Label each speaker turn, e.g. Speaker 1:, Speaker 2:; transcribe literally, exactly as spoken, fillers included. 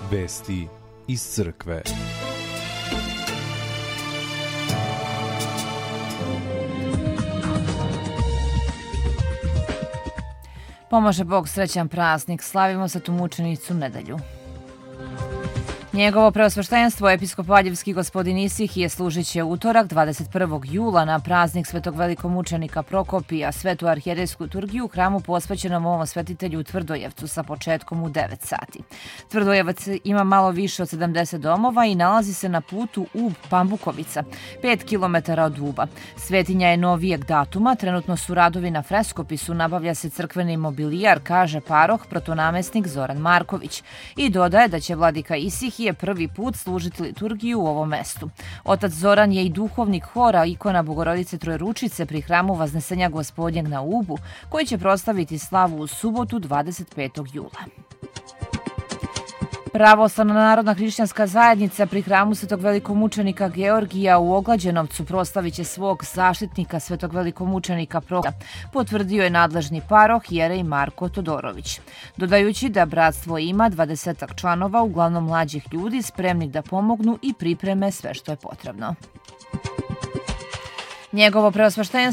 Speaker 1: Vesti iz crkve.
Speaker 2: Pomaže Bog, srećan praznik, slavimo Svetu mučenicu nedelju. Njegovo preosveštenstvo, episkop Valjevski gospodin Isihije, služit će utorak dvadeset prvog jula na praznik svetog velikomučenika Prokopija, svetu arhijerejsku liturgiju u hramu posvećenom ovom svetitelju u Tvrdojevcu sa početkom u devet sati. Tvrdojevac ima malo više od sedamdeset domova i nalazi se na putu Ub-Pambukovica, pet kilometara od Uba. Svetinja je novijeg datuma, trenutno su radovi na freskopisu, nabavlja se crkveni mobilijar, kaže paroh protonamestnik Zoran Marković, i dodaje da će vladika Isihije je prvi put služiti liturgiju u ovom mestu. Otac Zoran je i duhovnik hora ikona Bogorodice Trojeručice pri hramu Vaznesenja Gospodnjeg na Ubu, koji će proslaviti slavu u subotu dvadeset petog jula. Pravoslavna narodna hrišćanska zajednica pri hramu svetog velikomučenika Georgija u Oglađenovcu proslavit će svog zaštitnika svetog velikomučenika Prokopija, potvrdio je nadležni paroh jerej Marko Todorović, dodajući da bratstvo ima dvadesetak članova, uglavnom mlađih ljudi, spremnih da pomognu i pripreme sve što je potrebno. Njegovo preosveštenstvo